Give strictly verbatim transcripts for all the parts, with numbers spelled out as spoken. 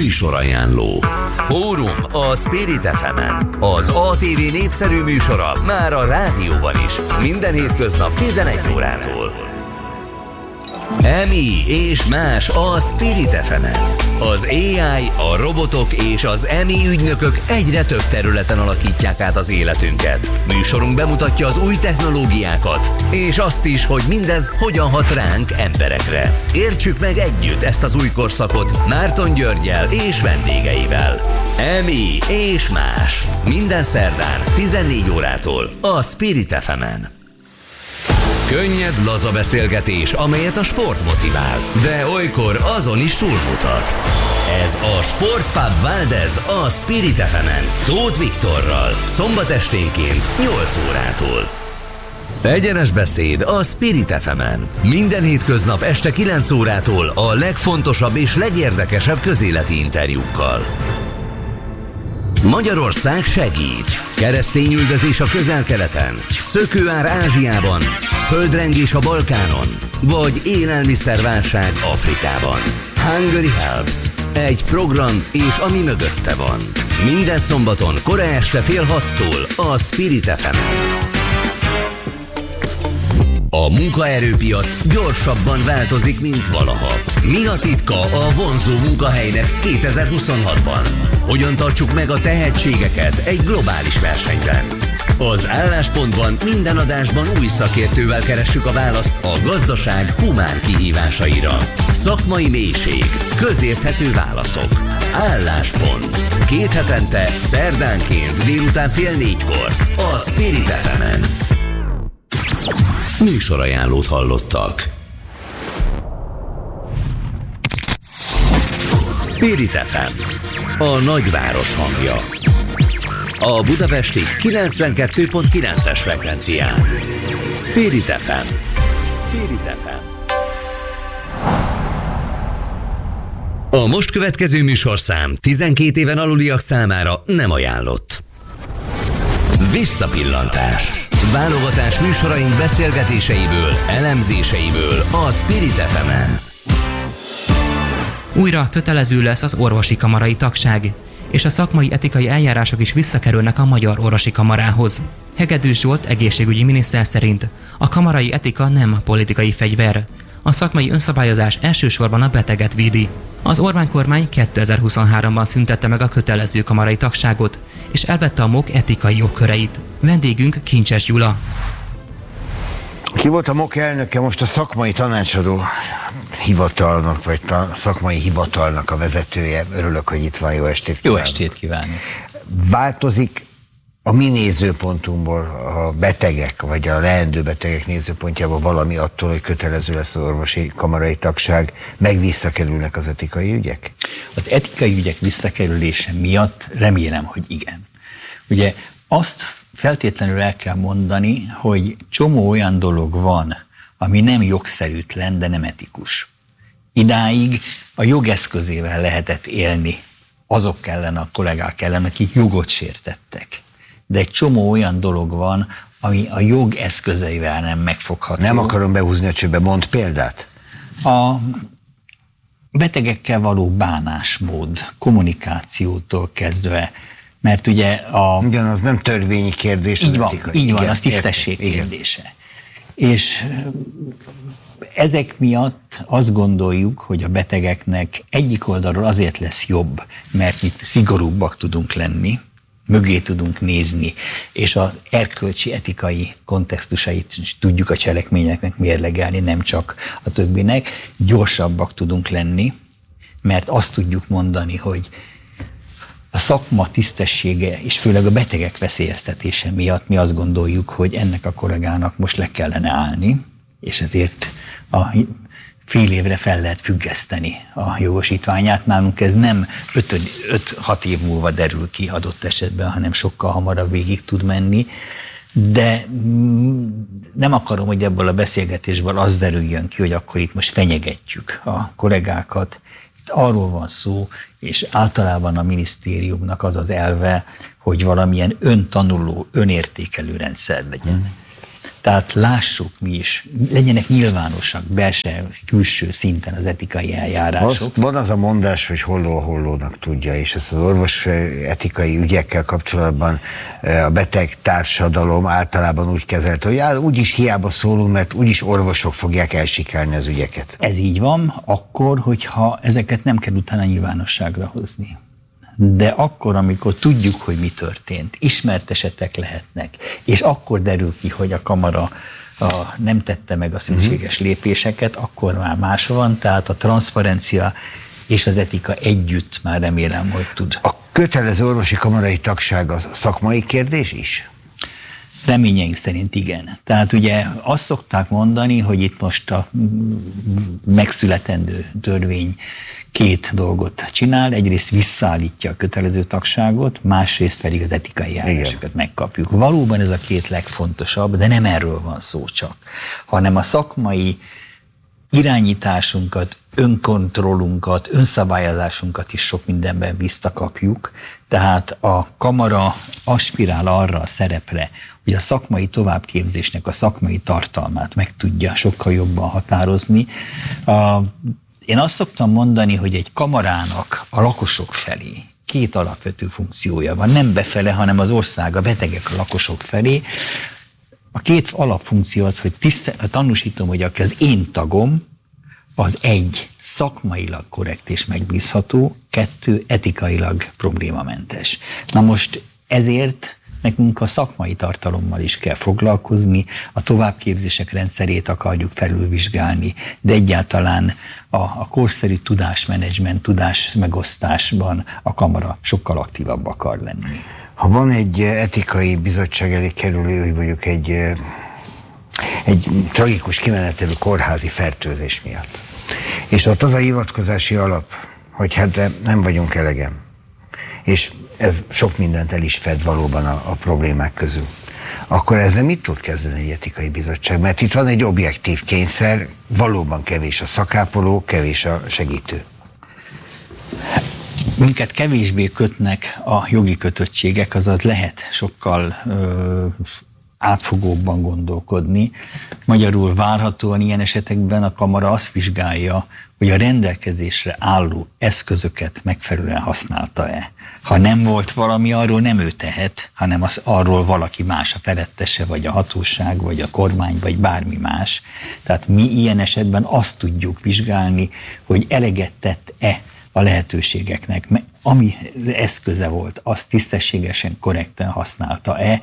Műsorajánló. Fórum a Spirit ef emen. Az á té vé népszerű műsora már a rádióban is. Minden hétköznap tizenegy órától. Emi és más a Spirit ef emen. Az á i, a robotok és az Emi ügynökök egyre több területen alakítják át az életünket. Műsorunk bemutatja az új technológiákat, és azt is, hogy mindez hogyan hat ránk, emberekre. Értsük meg együtt ezt az új korszakot Márton Györggyel és vendégeivel. Emi és más. Minden szerdán tizennégy órától a Spirit ef emen. Könnyed, laza beszélgetés, amelyet a sport motivál, de olykor azon is túlmutat. Ez a Sportpub Valdez a Spirit ef emen, Tóth Viktorral, szombat esténként nyolc órától. Egyenes beszéd a Spirit ef emen. Minden hétköznap este kilenc órától a legfontosabb és legérdekesebb közéleti interjúkkal. Magyarország segít. Keresztényüldözés a Közel-Keleten, szökőár Ázsiában, földrengés a Balkánon, vagy élelmiszerválság Afrikában. Hungary Helps. Egy program és ami mögötte van. Minden szombaton kora este fél hattól a Spirit ef emen. A munkaerőpiac gyorsabban változik, mint valaha. Mi a titka a vonzó munkahelynek kétezer-huszonhatban? Hogyan tartsuk meg a tehetségeket egy globális versenyben? Az Álláspontban minden adásban új szakértővel keressük a választ a gazdaság humán kihívásaira. Szakmai mélység, közérthető válaszok. Álláspont. Két hetente, szerdánként délután fél négykor a Spirit ef emen. Műsorajánlót hallottak. Spirit ef em, a nagyváros hangja. A budapesti kilencvenkettő pont kilences frekvencián. Spirit ef em. Spirit ef em. A most következő műsorszám tizenkét éven aluliak számára nem ajánlott. Visszapillantás. Válogatás műsoraink beszélgetéseiből, elemzéseiből a Spirit ef emen. Újra kötelező lesz az orvosi kamarai tagság, és a szakmai etikai eljárások is visszakerülnek a Magyar Orvosi Kamarához. Hegedűs Zsolt egészségügyi miniszter szerint a kamarai etika nem politikai fegyver. A szakmai önszabályozás elsősorban a beteget védi. Az Orbán kormány kétezer-huszonháromban szüntette meg a kötelező kamarai tagságot, és elvette a MOK etikai jogköreit. Vendégünk Kincses Gyula. Ki volt a MOK elnöke, most a szakmai tanácsadó hivatalnak, vagy a szakmai hivatalnak a vezetője. Örülök, hogy itt van. Jó estét kívánok. Jó estét kívánok. Változik a mi nézőpontunkból a betegek, vagy a leendő betegek nézőpontjából valami attól, hogy kötelező lesz az orvosi kamarai tagság, meg visszakerülnek az etikai ügyek? Az etikai ügyek visszakerülése miatt remélem, hogy igen. Ugye azt feltétlenül el kell mondani, hogy csomó olyan dolog van, ami nem jogszerűtlen, de nem etikus. Idáig a jogeszközével lehetett élni azok ellen, a kollégák ellen, akik jogot sértettek. De egy csomó olyan dolog van, ami a jog eszközeivel nem megfogható. Nem akarom behúzni a csőbe, mondd példát. A betegekkel való bánásmód, kommunikációtól kezdve, mert ugye a... Igen, az nem törvényi kérdés, így az van, etikai. Így igen, van, az tisztesség kérdése. És ezek miatt azt gondoljuk, hogy a betegeknek egyik oldalról azért lesz jobb, mert itt szigorúbbak tudunk lenni, mögé tudunk nézni, és az erkölcsi, etikai kontextusait tudjuk a cselekményeknek mérlegelni, nem csak a többinek, gyorsabbak tudunk lenni, mert azt tudjuk mondani, hogy a szakma tisztessége, és főleg a betegek veszélyeztetése miatt mi azt gondoljuk, hogy ennek a kollégának most le kellene állni, és ezért a fél évre fel lehet függeszteni a jogosítványát. Nálunk ez nem öt-hat év múlva derül ki adott esetben, hanem sokkal hamarabb végig tud menni. De nem akarom, hogy ebből a beszélgetésből az derüljön ki, hogy akkor itt most fenyegetjük a kollégákat. Itt arról van szó, és általában a minisztériumnak az az elve, hogy valamilyen öntanuló, önértékelő rendszer legyen. Tehát lássuk mi is, legyenek nyilvánosak, belső, külső szinten az etikai eljárások. Az, van az a mondás, hogy holló a hollónak tudja, és ezt az orvos etikai ügyekkel kapcsolatban a beteg társadalom általában úgy kezelte, hogy á, úgyis hiába szólunk, mert úgyis orvosok fogják elsikálni az ügyeket. Ez így van, akkor, hogyha ezeket nem kell utána nyilvánosságra hozni. De akkor, amikor tudjuk, hogy mi történt, ismert esetek lehetnek, és akkor derül ki, hogy a kamara a, nem tette meg a szükséges uh-huh. lépéseket, akkor már más van, tehát a transzparencia és az etika együtt már remélem, hogy tud. A kötelező orvosi kamarai tagság az szakmai kérdés is? Reményeink szerint igen. Tehát ugye azt szokták mondani, hogy itt most a megszületendő törvény két dolgot csinál, egyrészt visszaállítja a kötelező tagságot, másrészt pedig az etikai eljárásokat megkapjuk. Valóban ez a két legfontosabb, de nem erről van szó csak, hanem a szakmai irányításunkat, önkontrollunkat, önszabályozásunkat is sok mindenben visszakapjuk. Tehát a kamara aspirál arra a szerepre, hogy a szakmai továbbképzésnek a szakmai tartalmát meg tudja sokkal jobban határozni. A Én azt szoktam mondani, hogy egy kamarának a lakosok felé két alapvető funkciója van, nem befele, hanem az ország, a betegek a lakosok felé. A két alapfunkció az, hogy tiszte, tanúsítom, hogy aki az én tagom, az egy, szakmailag korrekt és megbízható, kettő, etikailag problémamentes. Na most ezért nekünk a szakmai tartalommal is kell foglalkozni, a továbbképzések rendszerét akarjuk felülvizsgálni, de egyáltalán a, a korszerű tudásmenedzsment, tudásmegosztásban a kamara sokkal aktívabb akar lenni. Ha van egy etikai bizottság elé kerülő, hogy mondjuk egy, egy tragikus kimenetelő kórházi fertőzés miatt, és ott az a hivatkozási alap, hogy hát de nem vagyunk elegem, és ez sok mindent el is fed valóban a, a problémák közül, akkor ezzel mit tud kezdeni egy etikai bizottság? Mert itt van egy objektív kényszer, valóban kevés a szakápoló, kevés a segítő. Minket kevésbé kötnek a jogi kötöttségek, azaz lehet sokkal ö, átfogóbban gondolkodni. Magyarul várhatóan ilyen esetekben a kamara azt vizsgálja, hogy a rendelkezésre álló eszközöket megfelelően használta-e. Ha nem volt valami, arról nem ő tehet, hanem az, arról valaki más, a felettese, vagy a hatóság, vagy a kormány, vagy bármi más. Tehát mi ilyen esetben azt tudjuk vizsgálni, hogy eleget tett-e a lehetőségeknek, ami eszköze volt, azt tisztességesen, korrekten használta-e.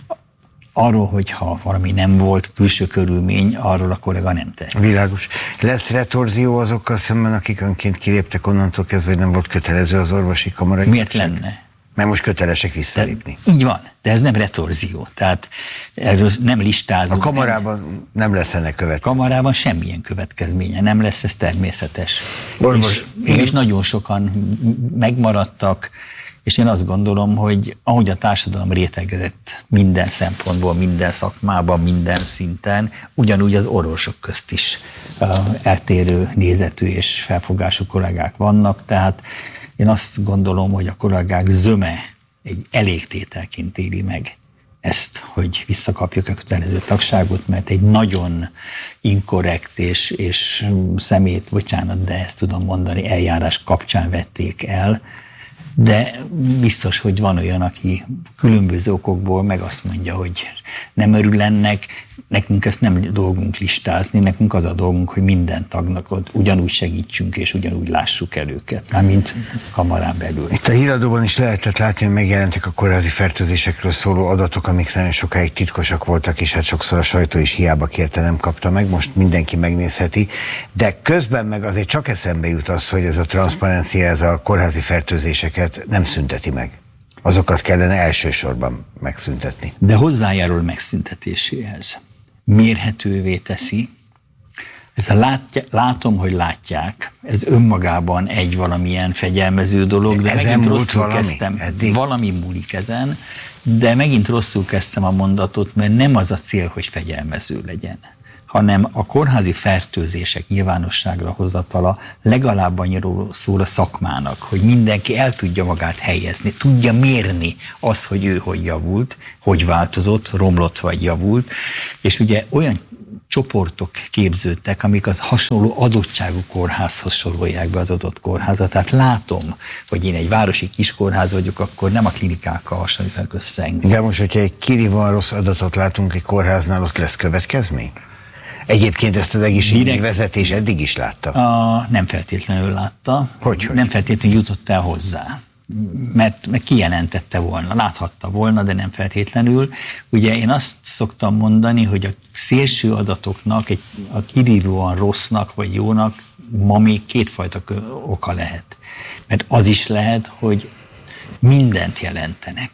Arról, hogyha valami nem volt külső körülmény, arról a kollega nem tehet. Világos. Lesz retorzió azokkal szemben, akik önként kiléptek onnantól kezdve, hogy nem volt kötelező az orvosi kamarai? Miért lenne? Mert most kötelesek visszalépni. De, így van, de ez nem retorzió. Tehát erről nem listázunk. A kamarában nem, nem lesz ennek következménye. A kamarában semmilyen következménye nem lesz, ez természetes. Orvos, és, és nagyon sokan megmaradtak, és én azt gondolom, hogy ahogy a társadalom rétegedett minden szempontból, minden szakmában, minden szinten, ugyanúgy az orvosok közt is uh, eltérő nézetű és felfogású kollégák vannak, tehát én azt gondolom, hogy a kollégák zöme egy elégtételként éli meg ezt, hogy visszakapjuk a kötelező tagságot, mert egy nagyon inkorrekt és, és szemét, bocsánat, de ezt tudom mondani, eljárás kapcsán vették el, de biztos, hogy van olyan, aki különböző okokból meg azt mondja, hogy nem örül ennek, nekünk ezt nem dolgunk listázni, nekünk az a dolgunk, hogy minden tagnak ott ugyanúgy segítsünk, és ugyanúgy lássuk el őket, mármint a kamarán belül. Itt a híradóban is lehetett látni, hogy megjelentek a kórházi fertőzésekről szóló adatok, amik nagyon sokáig titkosak voltak, és hát sokszor a sajtó is hiába kérte, nem kapta meg, most mindenki megnézheti, de közben meg azért csak eszembe jut az, hogy ez a transzparencia, ez a kórházi fertőzéseket nem szünteti meg. Azokat kellene elsősorban megszüntetni. De hozzájárul megszüntetéséhez. Mérhetővé teszi. Ez a látja, látom, hogy látják, ez önmagában egy valamilyen fegyelmező dolog, de ezen megint rosszul valami? kezdtem. Eddig? Valami múlik ezen, de megint rosszul kezdtem a mondatot, mert nem az a cél, hogy fegyelmező legyen. hanem a kórházi fertőzések nyilvánosságra hozatala legalább annyiról szól a szakmának, hogy mindenki el tudja magát helyezni, tudja mérni azt, hogy ő hogy javult, hogy változott, romlott vagy javult, és ugye olyan csoportok képződtek, amik az hasonló adottságú kórházhoz sorolják be az adott kórházat. Tehát látom, hogy én egy városi kiskórház vagyok, akkor nem a klinikákkal hasonlítanak össze engem. De most, hogyha egy kirívóan rossz adatot látunk egy kórháznál, ott lesz következmény? Egyébként ezt az egészségügyi Direkt... vezetés eddig is látta? A, nem feltétlenül látta. Hogy, hogy? Nem feltétlenül jutott el hozzá. Mert, mert kijelentette volna, láthatta volna, de nem feltétlenül. Ugye én azt szoktam mondani, hogy a szélső adatoknak, egy, a kirívóan rossznak vagy jónak ma még kétfajta oka lehet. Mert az is lehet, hogy mindent jelentenek.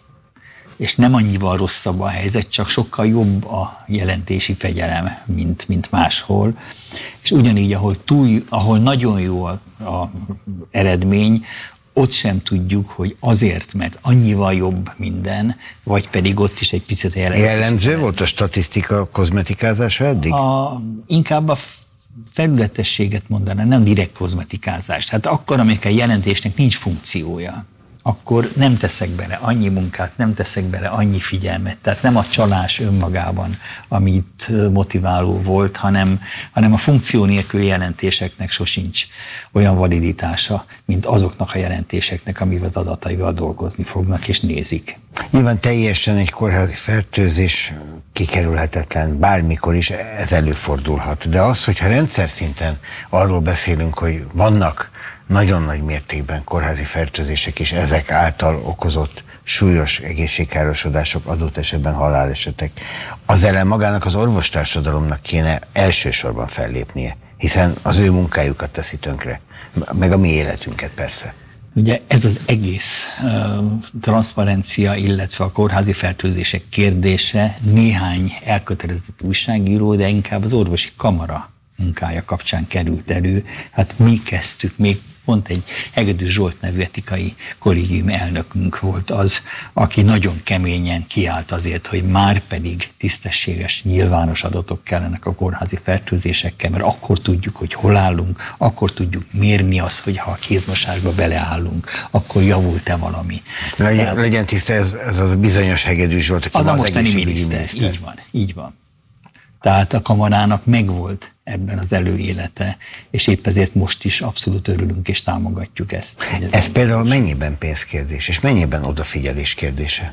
És nem annyival rosszabb a helyzet, csak sokkal jobb a jelentési fegyelem, mint, mint máshol. És ugyanígy, ahol, túl, ahol nagyon jó a, a eredmény, ott sem tudjuk, hogy azért, mert annyival jobb minden, vagy pedig ott is egy picit jelentés. Jellemző volt a statisztika kozmetikázása eddig? A, inkább a felületességet mondaná, nem direkt kozmetikázást. Hát akkor, amikor a jelentésnek nincs funkciója, akkor nem teszek bele annyi munkát, nem teszek bele annyi figyelmet. Tehát nem a csalás önmagában, amit motiváló volt, hanem, hanem a funkció nélkül jelentéseknek sosincs olyan validitása, mint azoknak a jelentéseknek, amivel az adataival dolgozni fognak és nézik. Nyilván teljesen egy kórházi fertőzés kikerülhetetlen, bármikor is ez előfordulhat. De az, hogyha rendszer szinten arról beszélünk, hogy vannak nagyon nagy mértékben kórházi fertőzések és ezek által okozott súlyos egészségkárosodások, adott esetben halálesetek, az ellen magának az orvostársadalomnak kéne elsősorban fellépnie, hiszen az ő munkájukat teszi tönkre, meg a mi életünket persze. Ugye ez az egész uh, transzparencia, illetve a kórházi fertőzések kérdése néhány elkötelezett újságíró, de inkább az orvosi kamara munkája kapcsán került elő. Hát mi kezdtük, még pont egy Hegedűs Zsolt nevű etikai kollégium elnökünk volt az, aki nagyon keményen kiállt azért, hogy már pedig tisztességes, nyilvános adatok kellenek a kórházi fertőzésekkel, mert akkor tudjuk, hogy hol állunk, akkor tudjuk mérni azt, hogy ha a kézmosásba beleállunk, akkor javult-e valami. Legyen, Tehát, legyen tiszta, ez, ez az bizonyos Hegedűs Zsolt, aki az az a mostani miniszter. miniszter. Így van, így van. Tehát a kamarának megvolt ebben az előélete, és épp ezért most is abszolút örülünk és támogatjuk ezt. Ez például mennyiben pénzkérdés, és mennyiben odafigyelés kérdése?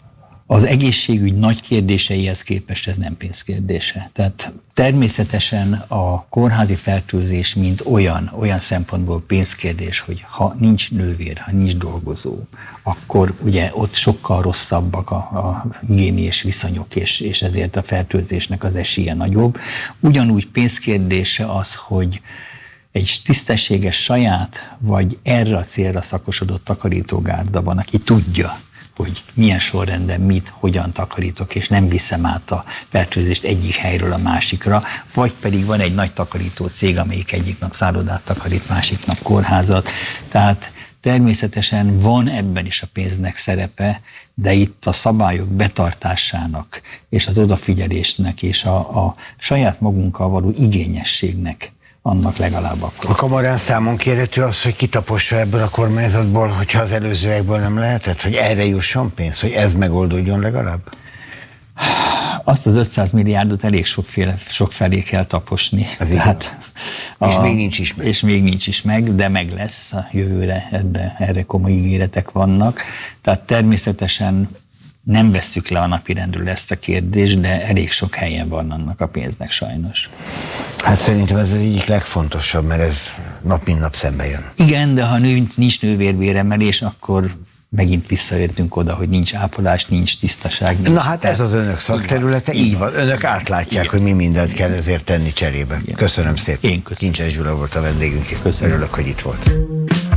Az egészségügy nagy kérdéseihez képest ez nem pénzkérdése. Tehát természetesen a kórházi fertőzés mint olyan, olyan szempontból pénzkérdés, hogy ha nincs nővér, ha nincs dolgozó, akkor ugye ott sokkal rosszabbak a, a higiéniás viszonyok, és, és ezért a fertőzésnek az esélye nagyobb. Ugyanúgy pénzkérdése az, hogy egy tisztességes saját, vagy erre a célra szakosodott takarítógárda van, aki tudja, hogy milyen sorrendben mit, hogyan takarítok, és nem viszem át a fertőzést egyik helyről a másikra, vagy pedig van egy nagy takarító cég, amelyik egyik nap szállodát takarít, másik nap kórházat. Tehát természetesen van ebben is a pénznek szerepe, de itt a szabályok betartásának, és az odafigyelésnek, és a, a saját magunkkal való igényességnek annak legalább akkor. A kamarán számon kérhető az, hogy kitapossa ebből a kormányzatból, hogyha az előzőekből nem lehetett, hogy erre jusson pénz, hogy ez megoldódjon legalább? Azt az ötszáz milliárdot elég sokféle, sok felé kell taposni. Tehát a, és még nincs is meg. És még nincs is meg, de meg lesz a jövőre, ebbe, erre komoly ígéretek vannak. Tehát természetesen nem vesszük le a napirendről ezt a kérdést, de elég sok helyen van annak a pénznek sajnos. Hát szerintem ez az egyik legfontosabb, mert ez nap mint nap szembe jön. Igen, de ha nincs nővérbéremelés, akkor megint visszaértünk oda, hogy nincs ápolás, nincs tisztaság. Nincs. Na hát ez az önök szakterülete, így van. Önök átlátják, igen, hogy mi mindent kell ezért tenni cserébe. Igen. Köszönöm szépen. Én köszönöm. Kincses Gyula volt a vendégünk. Köszönöm. Örülök, hogy itt volt.